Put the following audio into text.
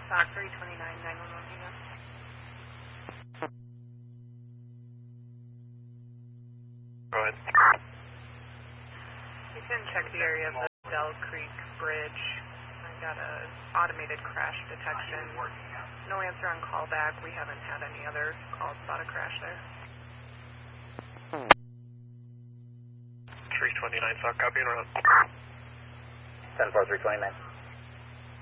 Stock 329, 911 unit. Go ahead. You can check the area of the Dell Creek Bridge. I got a automated crash detection. No answer on callback. We haven't had any other calls about a crash there. 329, Stock, copy and run. 10-4, 329.